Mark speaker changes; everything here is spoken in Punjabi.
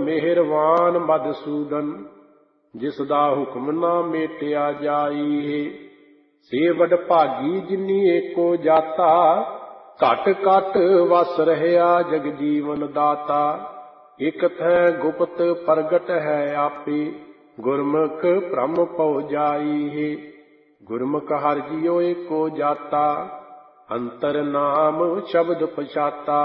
Speaker 1: ਮਿਹਰਵਾਨ ਮਧਸੂਦਨ, ਜਿਸ ਦਾ ਹੁਕਮ ਨਾ ਮੇਟਿਆ ਜਾਈ। ਸੇ ਵਡਭਾਗੀ ਜਿਨੀ ਏਕੋ ਜਾਤਾ, ਘਟ ਘਟ ਵਸ ਰਹਿਆ ਜਗ ਜੀਵਨ ਦਾਤਾ। ਇਕ ਥੈ ਗੁਪਤ ਪ੍ਰਗਟ ਹੈ ਆਪੇ, ਗੁਰਮੁਖ ਭ੍ਰਮ ਪਉ ਜਾਈ। ਗੁਰਮੁਖ ਹਰਿ ਜੀਉ ਏਕੋ ਜਾਤਾ, ਅੰਤਰ ਨਾਮ ਸ਼ਬਦ ਪਛਾਤਾ।